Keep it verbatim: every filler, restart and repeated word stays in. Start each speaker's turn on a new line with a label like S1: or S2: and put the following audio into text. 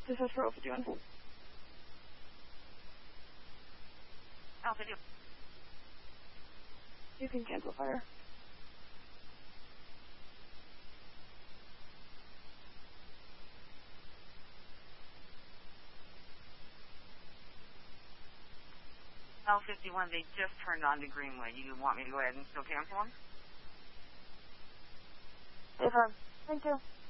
S1: This is for L fifty-one.
S2: L fifty-one.
S1: You can cancel fire.
S2: L fifty-one, they just turned on to Greenwood. You want me to go ahead and still cancel them?
S1: Yes, ma'am. Thank you.